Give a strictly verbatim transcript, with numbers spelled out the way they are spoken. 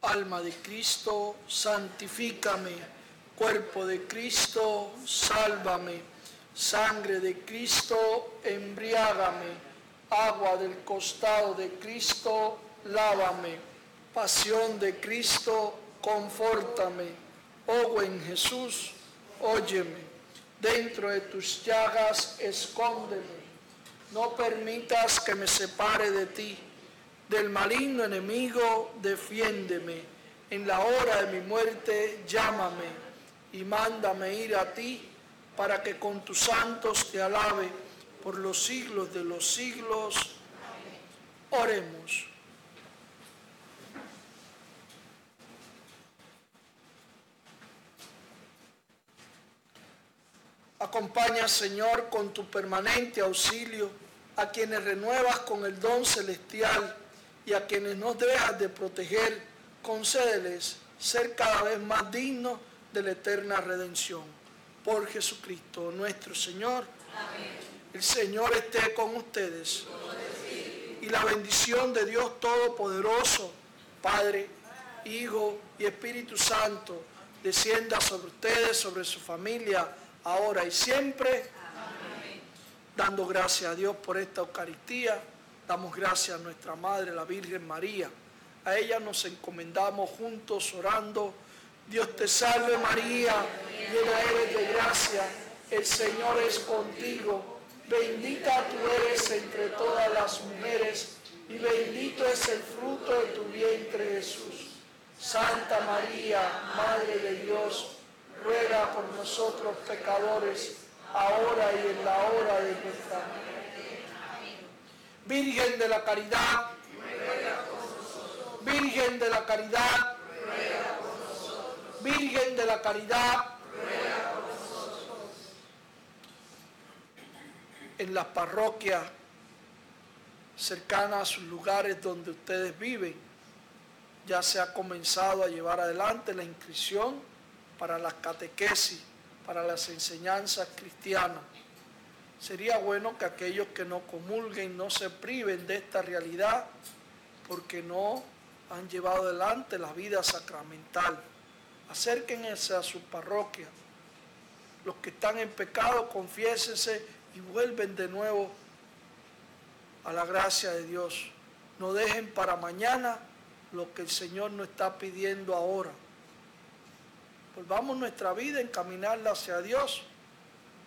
Alma de Cristo, santifícame. Cuerpo de Cristo, sálvame. Sangre de Cristo, embriágame. Agua del costado de Cristo, lávame. Pasión de Cristo, confórtame. Oh buen Jesús, óyeme. Dentro de tus llagas, escóndeme. No permitas que me separe de ti. Del maligno enemigo, defiéndeme. En la hora de mi muerte, llámame y mándame ir a ti, para que con tus santos te alabe por los siglos de los siglos. Oremos. Acompaña, Señor, con tu permanente auxilio a quienes renuevas con el don celestial y a quienes no dejas de proteger. Concédeles ser cada vez más dignos de la eterna redención. Por Jesucristo nuestro Señor. Amén. El Señor esté con ustedes. Y la bendición de Dios Todopoderoso, Padre, Hijo y Espíritu Santo, descienda sobre ustedes, sobre su familia, ahora y siempre. Amén. Dando gracias a Dios por esta Eucaristía, damos gracias a nuestra Madre, la Virgen María. A ella nos encomendamos juntos orando. Dios te salve María, llena eres de gracia, el Señor es contigo. Bendita tú eres entre todas las mujeres y bendito es el fruto de tu vientre Jesús. Santa María, Madre de Dios, ruega por nosotros pecadores, ahora y en la hora de nuestra muerte. Virgen de la Caridad, Virgen de la Caridad, Virgen de la Caridad, en las parroquias cercanas a sus lugares donde ustedes viven, ya se ha comenzado a llevar adelante la inscripción para las catequesis, para las enseñanzas cristianas. Sería bueno que aquellos que no comulguen no se priven de esta realidad porque no han llevado adelante la vida sacramental. Acérquense a su parroquia. Los que están en pecado, confiésense y vuelven de nuevo a la gracia de Dios. No dejen para mañana lo que el Señor nos está pidiendo ahora. Volvamos nuestra vida, encaminarla hacia Dios